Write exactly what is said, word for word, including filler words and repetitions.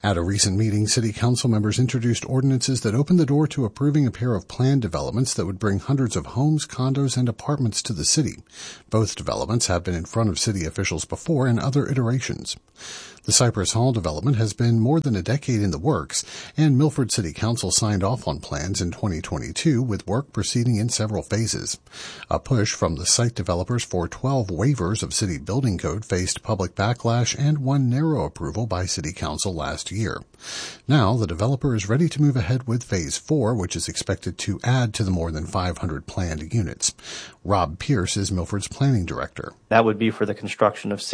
At a recent meeting, City Council members introduced ordinances that opened the door to approving a pair of planned developments that would bring hundreds of homes, condos, and apartments to the city. Both developments have been in front of city officials before in other iterations. The Cypress Hall development has been more than a decade in the works, and Milford City Council signed off on plans in twenty twenty-two, with work proceeding in several phases. A push from the site developers for twelve waivers of city building code faced public backlash and one narrow approval by City Council last year. Now, the developer is ready to move ahead with Phase four, which is expected to add to the more than five hundred planned units. Rob Pierce is Milford's planning director. That would be for the construction of